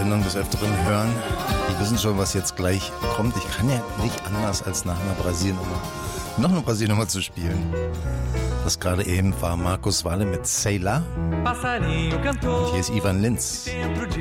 Sendung des Öfteren hören, die wissen schon, was jetzt gleich kommt. Ich kann ja nicht anders, als nach einer Brasilien-Nummer noch eine Brasilien-Nummer zu spielen. Das gerade eben war Markus Walle mit Sei Lá. Und hier ist Ivan Lins.